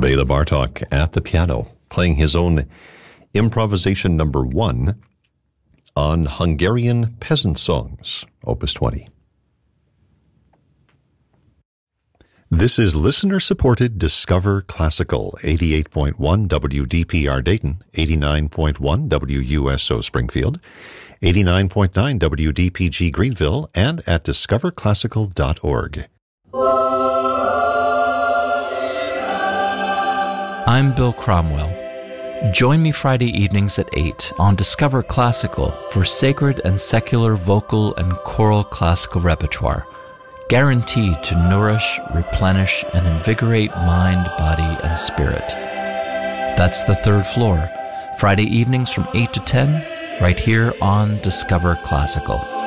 Bela Bartok at the piano, playing his own improvisation number 1 on Hungarian peasant songs, Opus 20. This is listener-supported Discover Classical, 88.1 WDPR Dayton, 89.1 WUSO Springfield, 89.9 WDPG Greenville, and at discoverclassical.org. I'm Bill Cromwell. Join me Friday evenings at 8 on Discover Classical for sacred and secular vocal and choral classical repertoire, guaranteed to nourish, replenish, and invigorate mind, body, and spirit. That's the third floor, Friday evenings from 8 to 10, right here on Discover Classical.